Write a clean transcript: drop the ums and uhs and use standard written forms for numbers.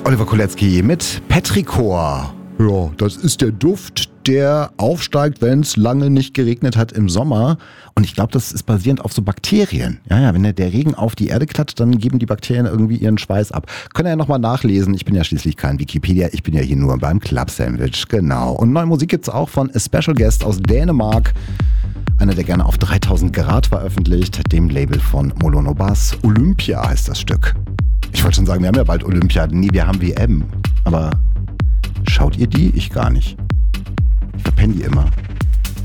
Oliver Kolecki mit Petrichor. Ja, das ist der Duft, der aufsteigt, wenn es lange nicht geregnet hat im Sommer. Und ich glaube, das ist basierend auf so Bakterien. Ja, wenn der Regen auf die Erde klatscht, dann geben die Bakterien irgendwie ihren Schweiß ab. Könnt ihr ja nochmal nachlesen. Ich bin ja schließlich kein Wikipedia. Ich bin ja hier nur beim Club Sandwich. Genau. Und neue Musik gibt's auch von A Special Guest aus Dänemark. Einer, der gerne auf 3000 Grad veröffentlicht. Dem Label von Molono Bass. Olympia heißt das Stück. Ich wollte schon sagen, wir haben ja bald Olympia. Nee, wir haben WM. Aber schaut ihr die? Ich gar nicht. Ich verpenne die immer.